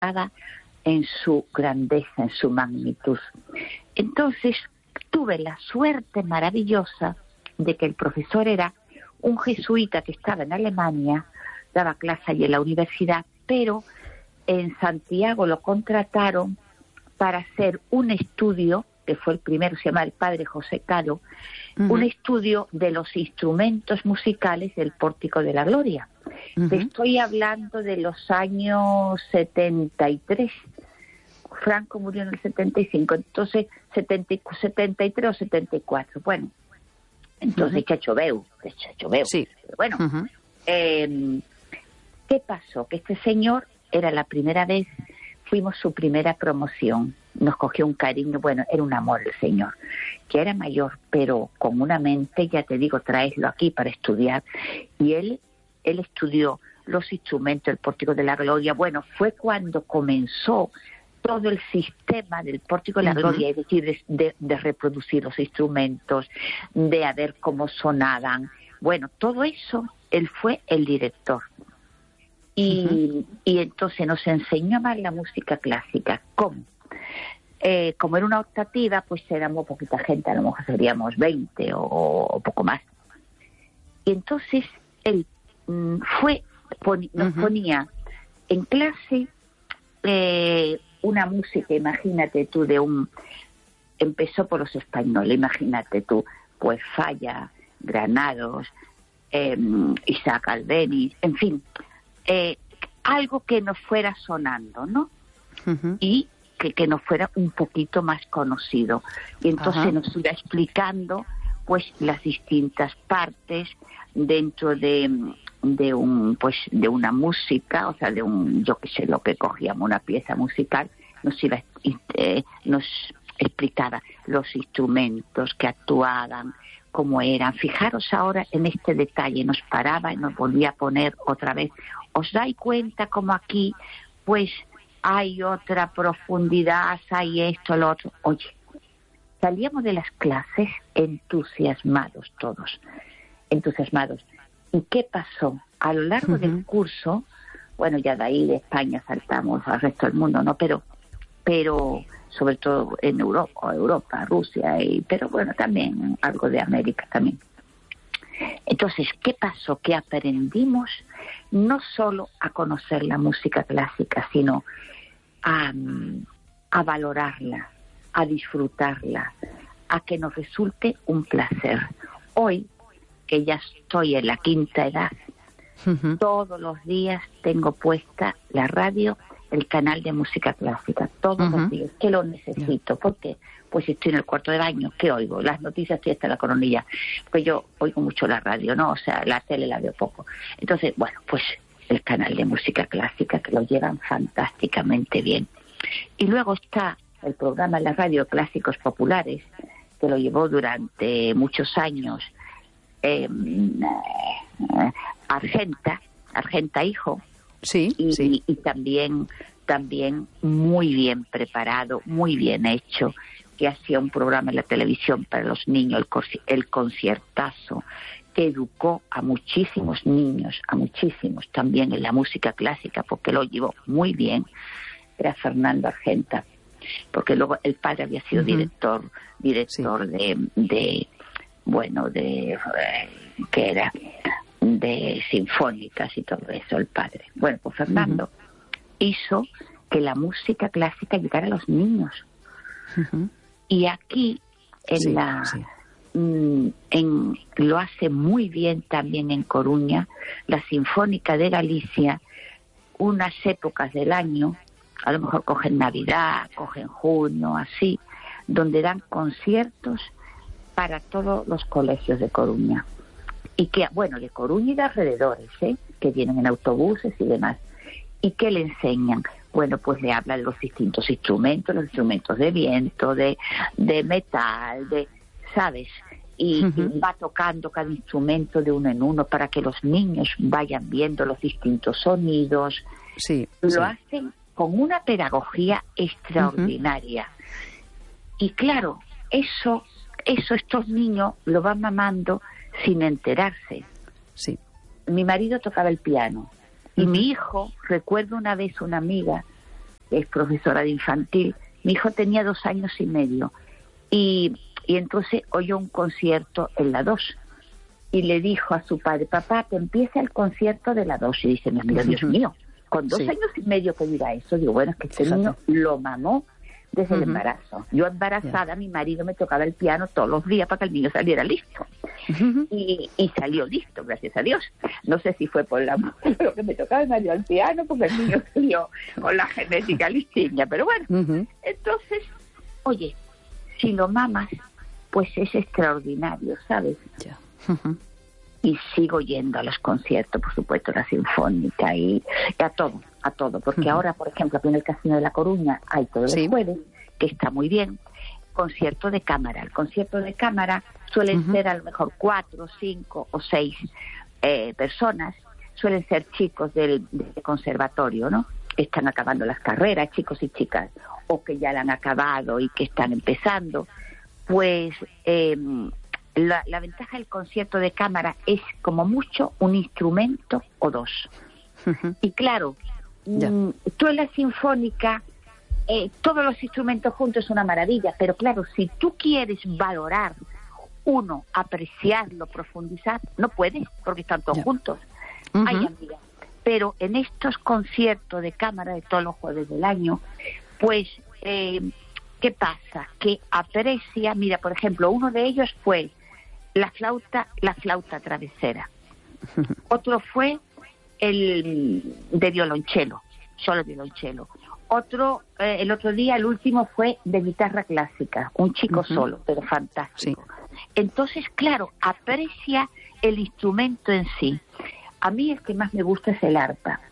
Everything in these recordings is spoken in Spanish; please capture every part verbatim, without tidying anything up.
en su grandeza, en su magnitud. Entonces tuve la suerte maravillosa de que el profesor era un jesuita que estaba en Alemania, daba clase allí en la universidad, pero en Santiago lo contrataron para hacer un estudio, que fue el primero, se llama el padre José Caro, uh-huh. un estudio de los instrumentos musicales del Pórtico de la Gloria. Uh-huh. Te estoy hablando de los años setenta y tres. Franco murió en el setenta y cinco, entonces setenta, setenta y tres o setenta y cuatro. Bueno, entonces uh-huh. chacho veu, chacho veu. Sí. Pero bueno, uh-huh. eh, ¿qué pasó? Que este señor era la primera vez, fuimos su primera promoción, nos cogió un cariño, bueno, era un amor el señor, que era mayor, pero con una mente, ya te digo, traeslo aquí para estudiar, y él, él estudió los instrumentos del Pórtico de la Gloria. Bueno, fue cuando comenzó todo el sistema del Pórtico de la uh-huh. Gloria, es decir, de, de, de reproducir los instrumentos, de a ver cómo sonaban, bueno, todo eso, él fue el director. Y, uh-huh. y entonces nos enseñó más la música clásica. ¿Cómo? Eh, como era una optativa, pues éramos poquita gente, a lo mejor seríamos veinte o, o poco más. Y entonces él mm, fue, pon, nos uh-huh. ponía en clase eh, una música, imagínate tú, de un... Empezó por los españoles, imagínate tú, pues Falla, Granados, eh, Isaac Albéniz, en fin... Eh, algo que nos fuera sonando, ¿no? Uh-huh. Y que, que nos fuera un poquito más conocido. Y entonces uh-huh. nos iba explicando, pues, las distintas partes dentro de, de un, pues, de una música, o sea, de un, yo qué sé, lo que cogíamos, una pieza musical, nos iba, eh, nos explicaba los instrumentos que actuaban, cómo eran. Fijaros ahora en este detalle, nos paraba y nos volvía a poner otra vez. ¿Os dais cuenta cómo aquí, pues, hay otra profundidad, hay esto, lo otro? Oye, salíamos de las clases entusiasmados todos, entusiasmados. ¿Y qué pasó? A lo largo uh-huh. del curso, bueno, ya de ahí de España saltamos al resto del mundo, ¿no? Pero, pero sobre todo en Europa, Europa, Rusia, y, pero bueno, también algo de América también. Entonces, ¿qué pasó? Que aprendimos no solo a conocer la música clásica, sino a, a valorarla, a disfrutarla, a que nos resulte un placer. Hoy, que ya estoy en la quinta edad, uh-huh. todos los días tengo puesta la radio, el canal de música clásica, todos uh-huh. los días, que lo necesito. ¿Por qué? Pues si estoy en el cuarto de baño, ¿qué oigo? Las noticias, estoy hasta la coronilla, porque yo oigo mucho la radio, ¿no? O sea, la tele la veo poco. Entonces, bueno, pues el canal de música clásica, que lo llevan fantásticamente bien. Y luego está el programa en la radio Clásicos Populares, que lo llevó durante muchos años eh, eh, Argenta, Argenta Hijo, sí, y, sí. y, y también, también muy bien preparado, muy bien hecho, que hacía un programa en la televisión para los niños, el, el conciertazo, que educó a muchísimos niños, a muchísimos también en la música clásica, porque lo llevó muy bien. Era Fernando Argenta, porque luego el padre había sido uh-huh. director, director sí. de, de, bueno, de, que era de sinfónicas y todo eso, el padre. Bueno, pues Fernando uh-huh. hizo que la música clásica llegara a los niños. Uh-huh. Y aquí, en sí, la... Sí. En, lo hace muy bien también en Coruña, la Sinfónica de Galicia, unas épocas del año, a lo mejor cogen Navidad, cogen junio, así, donde dan conciertos para todos los colegios de Coruña. Y que, bueno, de Coruña y de alrededores, ¿eh? Que vienen en autobuses y demás. ¿Y qué le enseñan? Bueno, pues le hablan de los distintos instrumentos, los instrumentos de viento, de, de metal, de... ¿sabes? Y, uh-huh. y va tocando cada instrumento de uno en uno para que los niños vayan viendo los distintos sonidos. Sí, Lo sí. hacen con una pedagogía extraordinaria. Uh-huh. Y claro, eso, eso estos niños lo van mamando sin enterarse. Sí. Mi marido tocaba el piano. Uh-huh. Y mi hijo, recuerdo una vez una amiga que es profesora de infantil, mi hijo tenía dos años y medio, y, y entonces oyó un concierto en la dos, y le dijo a su padre, papá, que empieza el concierto de la dos, y dice, mira, Dios mío, con dos sí. años y medio que diga eso, digo, bueno, es que este niño lo mamó desde uh-huh. el embarazo. Yo embarazada, yeah. mi marido me tocaba el piano todos los días para que el niño saliera listo. Uh-huh. Y, y salió listo, gracias a Dios. No sé si fue por la lo que me tocaba el marido al piano, porque el niño salió con la genética listiña. Pero bueno, uh-huh. entonces, oye, si lo mamas, pues es extraordinario, ¿sabes? Yeah. Uh-huh. Y sigo yendo a los conciertos, por supuesto, la Sinfónica y, y a todo, a todo. Porque uh-huh. ahora, por ejemplo, aquí en el Casino de La Coruña hay todos los sí. jueves, que está muy bien, concierto de cámara. El concierto de cámara suelen uh-huh. ser a lo mejor cuatro, cinco o seis eh, personas. Suelen ser chicos del, del conservatorio, ¿no? Están acabando las carreras, chicos y chicas, o que ya la han acabado y que están empezando. Pues... Eh, La, la ventaja del concierto de cámara es como mucho un instrumento o dos. Uh-huh. Y claro, m- tú en la sinfónica, eh, todos los instrumentos juntos es una maravilla, pero claro, si tú quieres valorar uno, apreciarlo, profundizar, no puedes porque están todos yeah. juntos. Uh-huh. Ay, amiga. Pero en estos conciertos de cámara de todos los jueves del año, pues... Eh, ¿qué pasa? Que aprecia, mira, por ejemplo, uno de ellos fue la flauta, la flauta travesera. Otro fue el de violonchelo, solo violonchelo. Otro, eh, el otro día, el último fue de guitarra clásica, un chico uh-huh. solo, pero fantástico. Sí. Entonces, claro, aprecia el instrumento en sí. A mí el que más me gusta es el arpa.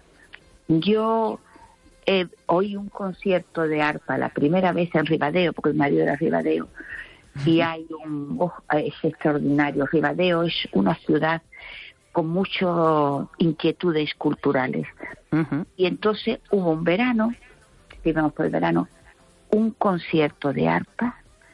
Yo... Eh, oí un concierto de arpa la primera vez en Ribadeo, porque el marido era Ribadeo, uh-huh. y hay un, oh, es extraordinario. Ribadeo es una ciudad con muchas inquietudes culturales. Uh-huh. Y entonces hubo un verano, digamos por el verano, un concierto de arpa,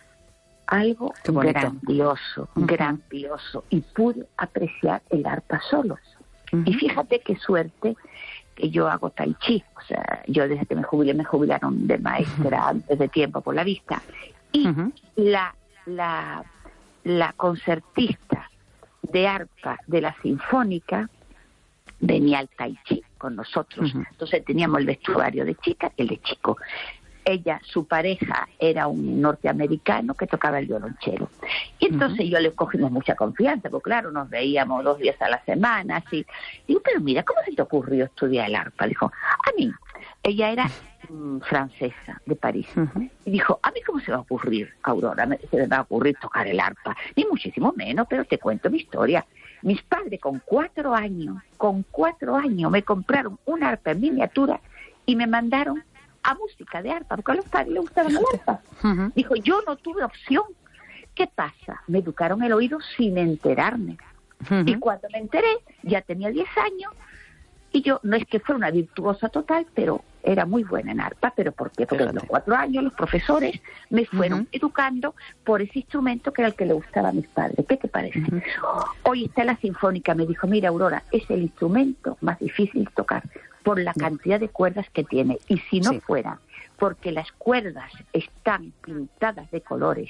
algo grandioso, uh-huh. grandioso, y pude apreciar el arpa solos. Uh-huh. Y fíjate qué suerte que yo hago tai chi, o sea, yo desde que me jubilé me jubilaron de maestra uh-huh. antes de tiempo por la vista, y uh-huh. la, la, la concertista de arpa de la Sinfónica venía al tai chi con nosotros, uh-huh. entonces teníamos el vestuario de chica y el de chico. Ella, su pareja, era un norteamericano que tocaba el violonchelo. Y entonces uh-huh. yo le cogimos mucha confianza, porque claro, nos veíamos dos días a la semana, así. Digo, pero mira, ¿cómo se te ocurrió estudiar el arpa? Dijo, a mí, ella era mm, francesa, de París. Uh-huh. Y dijo, a mí ¿cómo se va a ocurrir, Aurora? Se me va a ocurrir tocar el arpa. Ni muchísimo menos, pero te cuento mi historia. Mis padres con cuatro años, con cuatro años, me compraron un arpa en miniatura y me mandaron a música de arpa, porque a los padres les gustaba el arpa. Uh-huh. Dijo, yo no tuve opción. ¿Qué pasa? Me educaron el oído sin enterarme. Uh-huh. Y cuando me enteré, ya tenía diez años, y yo, no es que fuera una virtuosa total, pero era muy buena en arpa. ¿Pero por qué? Porque a los cuatro años los profesores me fueron uh-huh. educando por ese instrumento que era el que le gustaba a mis padres. ¿Qué te parece? Uh-huh. Hoy está la Sinfónica, me dijo, mira, Aurora, es el instrumento más difícil de tocar por la cantidad de cuerdas que tiene. Y si no sí. fuera porque las cuerdas están pintadas de colores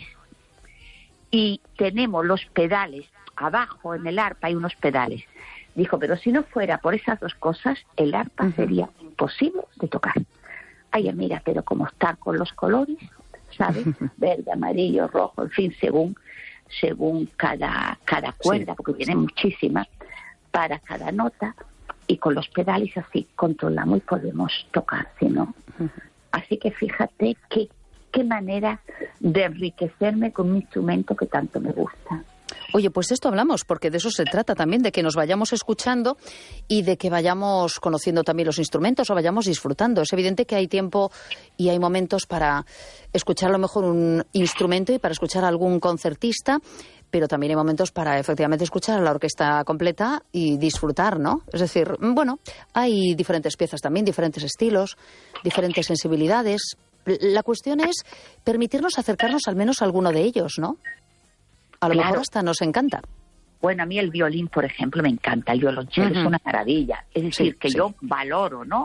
y tenemos los pedales, abajo en el arpa hay unos pedales. Dijo, pero si no fuera por esas dos cosas, el arpa uh-huh. sería imposible de tocar. Ay, mira, pero como está con los colores, ¿sabes? Uh-huh. Verde, amarillo, rojo, en fin, según según cada, cada cuerda, sí. porque tiene muchísimas, para cada nota, y con los pedales así controlamos y podemos tocar, ¿sí, no? Uh-huh. Así que fíjate qué, qué manera de enriquecerme con un instrumento que tanto me gusta. Oye, pues esto hablamos, porque de eso se trata también, de que nos vayamos escuchando y de que vayamos conociendo también los instrumentos o vayamos disfrutando. Es evidente que hay tiempo y hay momentos para escuchar a lo mejor un instrumento y para escuchar a algún concertista, pero también hay momentos para efectivamente escuchar a la orquesta completa y disfrutar, ¿no? Es decir, bueno, hay diferentes piezas también, diferentes estilos, diferentes sensibilidades. La cuestión es permitirnos acercarnos al menos a alguno de ellos, ¿no? A lo claro. mejor hasta nos encanta. Bueno, a mí el violín, por ejemplo, me encanta. El violonchelo uh-huh. es una maravilla. Es decir, sí, que sí. yo valoro, ¿no?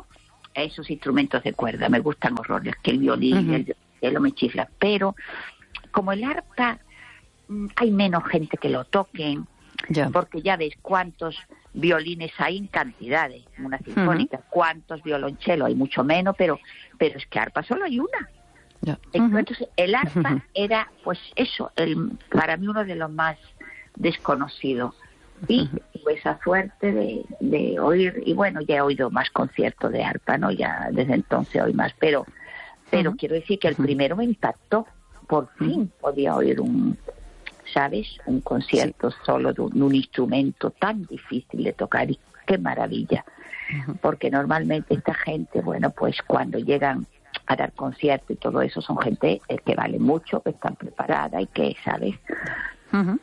esos instrumentos de cuerda, me gustan horrores, que el violín, uh-huh. el violonchelo me chifla, pero como el arpa hay menos gente que lo toquen, yeah. porque ya ves cuántos violines hay en cantidades, una sinfónica, uh-huh. cuántos violonchelos hay, mucho menos, pero pero es que arpa solo hay una. Yeah. Entonces uh-huh. el arpa uh-huh. era, pues eso, el para mí uno de los más desconocidos. Y uh-huh. tuve esa suerte de, de oír, y bueno, ya he oído más conciertos de arpa, ¿no? Ya desde entonces oí más, pero pero uh-huh. quiero decir que el uh-huh. primero me impactó. Por fin uh-huh. podía oír un, ¿sabes? Un concierto sí. solo de un, de un instrumento tan difícil de tocar, y qué maravilla. Uh-huh. Porque normalmente esta gente, bueno, pues cuando llegan a dar conciertos y todo eso, son gente que vale mucho, que están preparadas y que, ¿sabes? Uh-huh.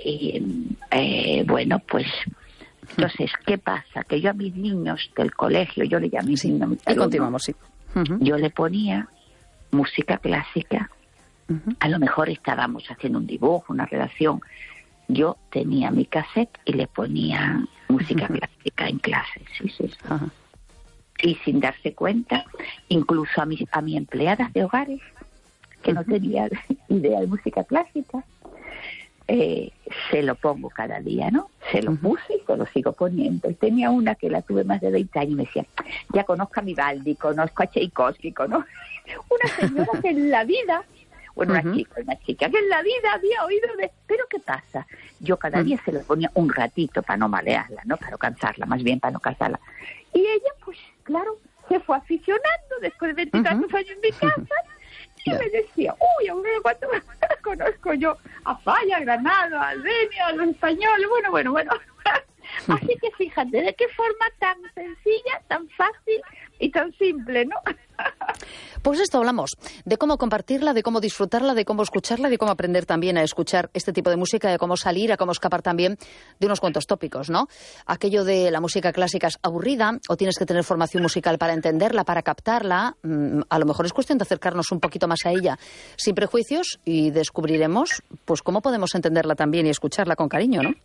Y eh, bueno, pues entonces, ¿qué pasa? Que yo a mis niños del colegio, yo le llamé a mis sí. niños, mis y alumnos, continuamos, sí. Uh-huh. yo le ponía música clásica. Uh-huh. A lo mejor estábamos haciendo un dibujo, una redacción. Yo tenía mi cassette y le ponía música uh-huh. clásica en clase, sí, sí, sí. Uh-huh. Y sin darse cuenta, incluso a mis a mis empleadas de hogares que uh-huh. no tenían idea de música clásica, eh, se lo pongo cada día, ¿no? Se lo uh-huh. puse y se lo sigo poniendo. Y tenía una que la tuve más de veinte años y me decía, ya conozco a Vivaldi, conozco a Tchaikovsky, conozco una señora que en la vida, bueno, uh-huh. una chica, una chica que en la vida había oído de... Pero ¿qué pasa? Yo cada uh-huh. día se lo ponía un ratito para no malearla, ¿no? Para no cansarla, más bien para no cansarla. Y ella, pues, claro, se fue aficionando después de veintitantos uh-huh. años en mi casa. Y yeah. me decía, uy, aún cuánto conozco yo a Falla, a Granado, a Albenia, a los españoles, bueno, bueno, bueno. Así que fíjate, de qué forma tan sencilla, tan fácil y tan simple, ¿no? Pues esto hablamos, de cómo compartirla, de cómo disfrutarla, de cómo escucharla, de cómo aprender también a escuchar este tipo de música, de cómo salir, a cómo escapar también de unos cuantos tópicos, ¿no? Aquello de la música clásica es aburrida, o tienes que tener formación musical para entenderla, para captarla. A lo mejor es cuestión de acercarnos un poquito más a ella sin prejuicios y descubriremos pues cómo podemos entenderla también y escucharla con cariño, ¿no?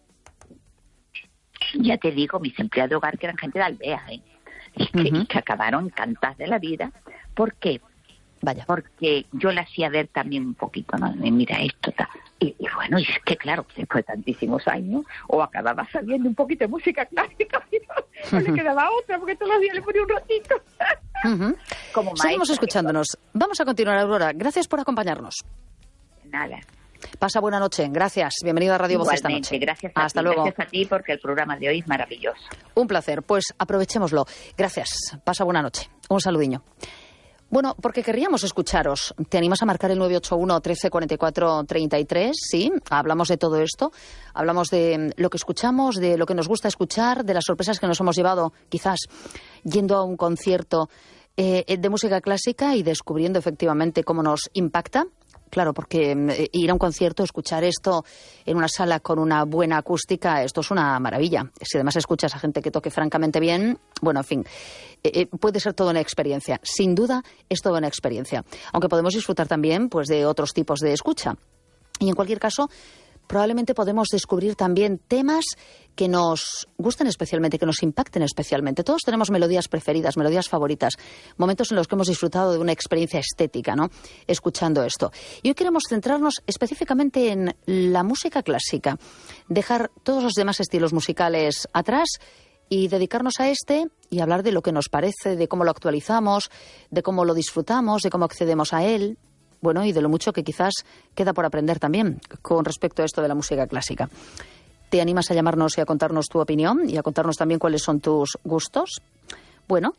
Ya te digo, mis empleados de hogar que eran gente de aldea, ¿eh? Y que, uh-huh. y que acabaron encantadas de la vida. ¿Por qué? Vaya. Porque yo la hacía ver también un poquito, ¿no? Mira esto, ta. Y, y bueno, y es que claro, después de tantísimos años, o acababa sabiendo un poquito de música clásica, y no, no le quedaba otra, porque todos los días le ponía un ratito. Uh-huh. Como maestra, seguimos escuchándonos. Vamos a continuar, Aurora. Gracias por acompañarnos. Nada. Pasa buena noche. Gracias. Bienvenido a Radio Voz esta noche. Gracias a Hasta ti. luego. Gracias a ti porque el programa de hoy es maravilloso. Un placer. Pues aprovechémoslo. Gracias. Pasa buena noche. Un saludiño. Bueno, porque querríamos escucharos. ¿Te animas a marcar el nueve ocho uno, trece, cuarenta y cuatro, treinta y tres? Sí, hablamos de todo esto. Hablamos de lo que escuchamos, de lo que nos gusta escuchar, de las sorpresas que nos hemos llevado, quizás, yendo a un concierto eh, de música clásica y descubriendo efectivamente cómo nos impacta. Claro, porque ir a un concierto, escuchar esto en una sala con una buena acústica, esto es una maravilla. Si además escuchas a gente que toque francamente bien, bueno, en fin, eh, puede ser toda una experiencia. Sin duda, es toda una experiencia. Aunque podemos disfrutar también pues, de otros tipos de escucha. Y en cualquier caso, probablemente podemos descubrir también temas que nos gusten especialmente, que nos impacten especialmente. Todos tenemos melodías preferidas, melodías favoritas, momentos en los que hemos disfrutado de una experiencia estética, ¿no? Escuchando esto. Y hoy queremos centrarnos específicamente en la música clásica, dejar todos los demás estilos musicales atrás y dedicarnos a este y hablar de lo que nos parece, de cómo lo actualizamos, de cómo lo disfrutamos, de cómo accedemos a él. Bueno, y de lo mucho que quizás queda por aprender también con respecto a esto de la música clásica. ¿Te animas a llamarnos y a contarnos tu opinión y a contarnos también cuáles son tus gustos? Bueno,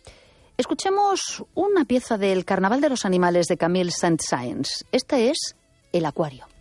escuchemos una pieza del Carnaval de los Animales de Camille Saint-Saëns. Esta es El Acuario.